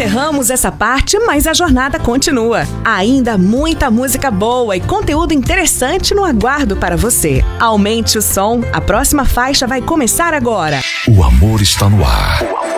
Encerramos essa parte, mas a jornada continua. Ainda muita música boa e conteúdo interessante no aguardo para você. Aumente o som, a próxima faixa vai começar agora. O amor está no ar.